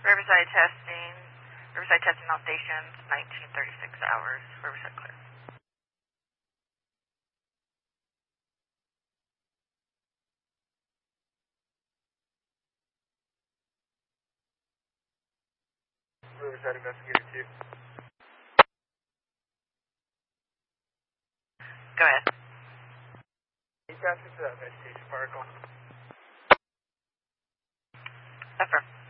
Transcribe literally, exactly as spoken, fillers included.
Riverside testing. Riverside testing all stations, nineteen thirty-six hours. Riverside clear. Riverside Investigator two. Go ahead. He passes to that vegetation particle. Affirm.